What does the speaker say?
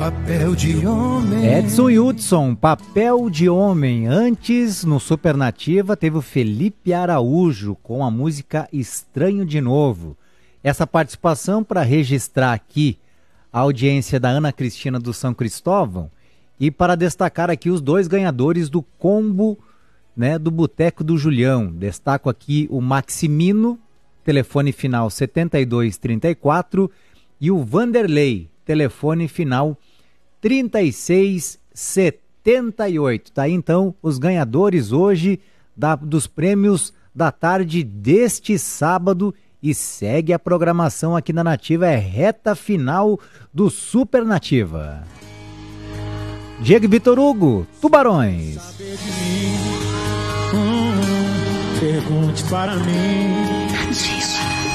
Papel de homem. Edson Hudson, Papel de Homem. Antes, no Supernativa, teve o Felipe Araújo com a música Estranho de Novo. Essa participação para registrar aqui a audiência da Ana Cristina do São Cristóvão e para destacar aqui os dois ganhadores do combo, né, do Boteco do Julião. Destaco aqui o Maximino, telefone final 7234, e o Vanderlei, telefone final 3678. Tá aí então os ganhadores hoje dos prêmios da tarde deste sábado, e segue a programação aqui na Nativa, é reta final do Supernativa. Diego Vitor Hugo, Tubarões. Pergunte para mim.